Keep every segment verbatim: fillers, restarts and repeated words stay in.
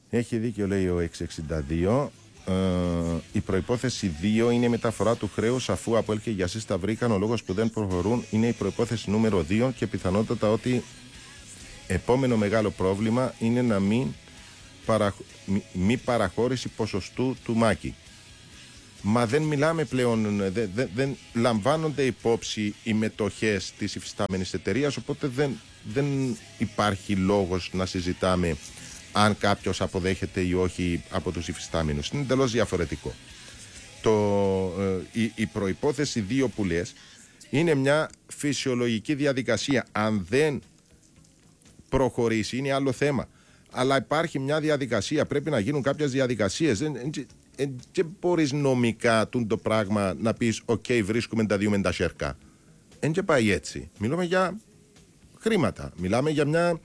Έχει δίκιο, λέει ο εξακόσια εξήντα δύο. Ε, η προϋπόθεση δύο είναι η μεταφορά του χρέους, αφού από ΕΛ και για ΣΥΣ τα βρήκαν. Ο λόγος που δεν προχωρούν είναι η προϋπόθεση νούμερο δύο και πιθανότατα ότι επόμενο μεγάλο πρόβλημα είναι να μην παραχ... μη, μη παραχώρηση ποσοστού του Μάκη. Μα δεν μιλάμε πλέον, δεν, δεν, δεν λαμβάνονται υπόψη οι μετοχές της υφιστάμενης εταιρείας, οπότε δεν, δεν υπάρχει λόγος να συζητάμε αν κάποιος αποδέχεται ή όχι από τους υφιστάμενους. Είναι εντελώς διαφορετικό. Το, ε, η, η προϋπόθεση δύο που λες είναι μια φυσιολογική διαδικασία. Αν δεν προχωρήσει είναι άλλο θέμα. Αλλά υπάρχει μια διαδικασία, πρέπει να γίνουν κάποιες διαδικασίες. Δεν μπορείς νομικά το πράγμα να πεις «ΟΚ, okay, βρίσκουμε τα δύο με τα σέρκα». Δεν και πάει έτσι. Μιλάμε για χρήματα. Μιλάμε για μια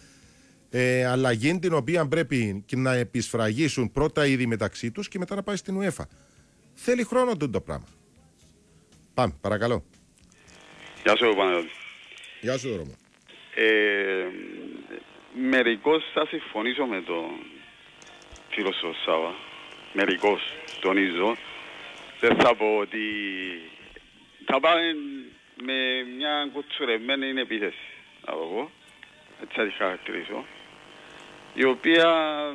ε, αλλαγή την οποία πρέπει να επισφραγίσουν πρώτα ήδη μεταξύ τους και μετά να πάει στην UEFA. Θέλει χρόνο το πράγμα. Πάμε, παρακαλώ. Γεια σου, Παναγιώτη. Γεια σου, Ρώμα. Ε, μερικώς θα συμφωνήσω με τον φίλο σου Σάβα. Μερικώς, τονίζω. Δεν θα πω ότι θα πάμε με μια κουτσουρεμένη επίθεση. Θα πω εγώ. Έτσι θα τη χαρακτηρίσω. Η οποία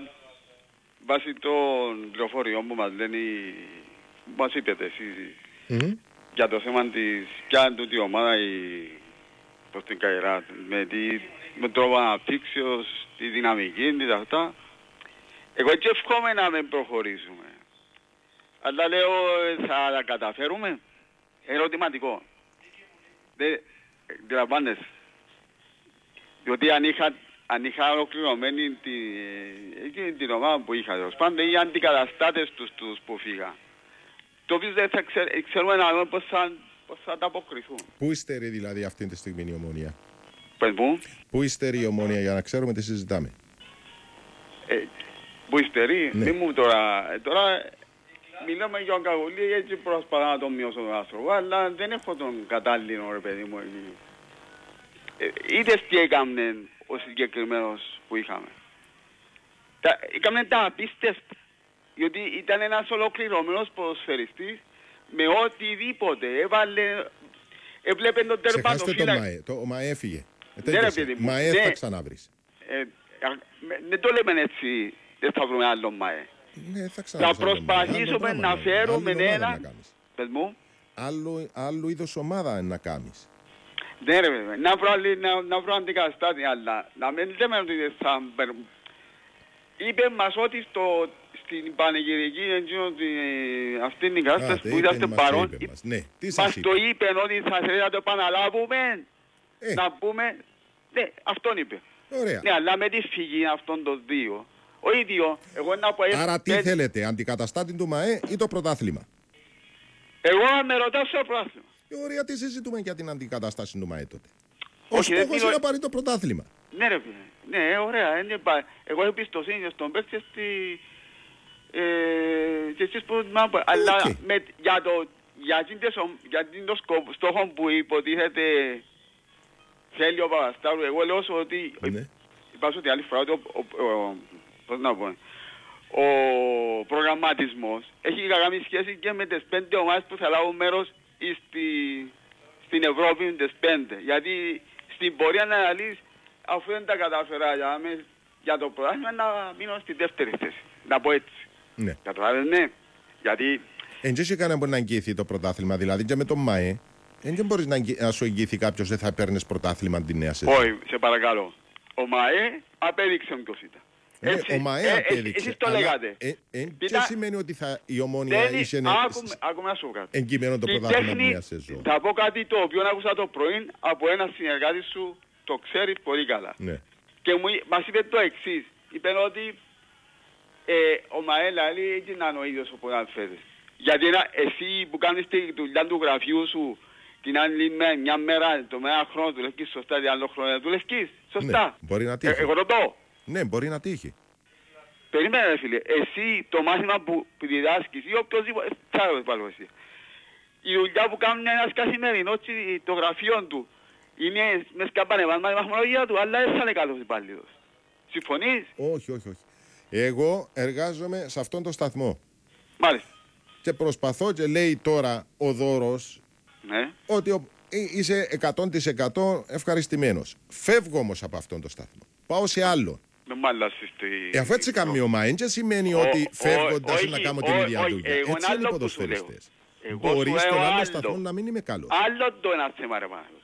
βάσει των πληροφοριών που μας λένε, που μας είπετε εσείς mm-hmm. για το θέμα της ποια τούτη ομάδα η, προς την Καϊράτ, με, τη, με τρόπο αναπτύξεως, τη δυναμική της αυτά. Εγώ έτσι ευχόμαι να μην προχωρήσουμε. Αλλά λέω θα τα καταφέρουμε. Ερωτηματικό. Δεν αντιλαμβάνεσαι. Διότι αν είχα, αν είχα ολοκληρωμένη την, την ομάδα που είχα, τέλος πάντων, οι αντικαταστάτες τους, τους που φύγα. Το οποίο δεν θα ξε, ξέρουμε να δούμε πώς θα, πώς θα τα αποκριθούν. Πού υστερεί δηλαδή αυτή τη στιγμή η Ομόνια? Πες μου. Πού υστερεί η Ομόνια για να ξέρουμε τι συζητάμε? Ε, Πού υστερεί, ναι. Μη μου τώρα, τώρα μιλάμε για τον Καγουλή, έτσι προσπαθώ να τον μειώσω τον άνθρωπο, αλλά δεν έχω τον κατάλληλο ρε παιδί μου εκεί. Ε, είδες τι έκαμε ο συγκεκριμένος που είχαμε. Τα, έκαμε τα απίστευτα, γιατί ήταν ένας ολοκληρωμένος ποδοσφαιριστής με οτιδήποτε, έβαλε, έβλεπε τον τερματοφύλακα. Ξεχάστε τον ΜΑΕ, το, ο ΜΑΕ έφυγε. Ναι, ρε παιδί μου. ΜΑΕ ναι. θα ξαναβρεις. Ε, δεν το λέμε έτσι, δεν θα βρούμε άλλο ΜΑΕ. Ναι, θα, θα προσπαθήσουμε να φέρουμε ένα... Πες μου. Άλλο, άλλο είδος ομάδα να κάνεις. Ναι ρε βέβαια, να βρω, να, να βρω αντικαταστάτη, αλλά να μην λέμε ότι δεν θα... Είπε μας ότι στο, στην πανηγυρική αυτή την κατάσταση που είσαστε παρόν, είπε μας, ναι. μας το είπε ότι θα θέλει να το επαναλάβουμε, ε. να πούμε, ναι, αυτόν είπε. Ωραία. Ναι, αλλά με τη φυγή αυτών των δύο. Ο ίδιο, εγώ να πω... Άρα τι έτσι, θέλετε, αντικαταστάτη του ΜΑΕ ή το πρωτάθλημα? Εγώ με ρωτάω στο πρωτάθλημα. Ε, ωραία, τι συζητούμε για την αντικατάσταση του ΜΑΕ τότε? Όχι, ο στόχος είναι να πάρει το πρωτάθλημα. Ναι ρε φίλε, ναι, ωραία. Είναι, εγώ έχω εμπιστοσύνη στον παίκτη στη... Ε, και εσείς που μ' okay. Αλλά με, για το, για, για το σκοπ, στόχο που υποτίθεται θέλει ο Παπαστάρου, εγώ λέω ότι... Ναι. Είπα ότι άλλη φορά ότι ο, ο, ο, πώς να πω, ο προγραμματισμός έχει κάνει σχέση και με τις πέντε ομάδες που θα λάβουν μέρος στη, στην Ευρώπη τις πέντε. Γιατί στην πορεία να αναλύσεις, αφού δεν τα καταφέρα για, για το πρωτάθλημα, να μείνω στη δεύτερη θέση. Να πω έτσι. Ναι. Καταλάβες, ναι. Γιατί... Εν και κανένα μπορεί να εγγυηθεί το πρωτάθλημα, δηλαδή και με τον ΜΑΕ. Εν και μπορείς να, να σου εγγυηθεί κάποιος δεν θα παίρνεις πρωτάθλημα την νέα σεζόν. Όχι, σε παρακαλώ. Ο ΜΑΕ απέδειξε ποιος ήταν. Έτσι, ο ΜΑΕ ε, απέδειξε. Εσείς το λέγατε. Ε, ε, και σημαίνει ότι θα, η Ομόνια είσαι εγκυμένο το πρωτάθλημα την νέα σεζόν. Θα πω κάτι το οποίο άκουσα το πρωί από ένα συνεργάτη σου, το ξέρεις πολύ καλά. Ναι. Και μου, μας είπε το εξής. Είπε ότι ε, ο ΜΑΕ λέει έτσι να είναι ο ίδιος όπου να φέρεις. Γιατί να, εσύ που κάνεις τη δουλειά του γραφείου σου την άλλη με, μια μέρα, το ένα χρόνο δουλεύεις σωστά, την άλλο χρόνο δουλεύεις σωστά. Ναι, μπορεί να τύχει. Ε, εγώ ρωτώ. Ναι, μπορεί να τύχει. Περίμενε ρε φίλε, εσύ το μάθημα που, που διδάσκεις ή οποιοςδήποτε, θα το βάλω εσύ. Η δουλειά που κάνει ένας καθημερινός, το γραφείο του, είναι με σκαμπανεβάσμα η μαχμολογία του, αλλά δεν θα είναι καλός υπάλληλος. Συμφωνείς? Όχι, όχι, όχι. Εγώ εργάζομαι σε αυτόν τον σταθμό. Μάλιστα. Και προσπαθώ και λέει τώρα ο Δώρος Ναι. ότι ο, είσαι εκατό τοις εκατό ευχαριστημένος. Φεύγω όμως από αυτόν τον σταθμό. Πάω σε άλλο. Με μ' αλλάσεις τη... Ε, αφού έτσι κάνει ο Μάιν, δεν σημαίνει Ο- ότι ο- φεύγοντας όχι, να κάνω ο- την ίδια όχι, δουλειά. εγώ Έτσι είναι είναι οι άλλο που σου λέω. ποδοσφαιριστές. Εγώ Μπορεί σου στον λέω άλλο άλλο. σταθμό να μην είμαι καλό. Άλλο το ένα θέμα, ρε Παναγιώτη.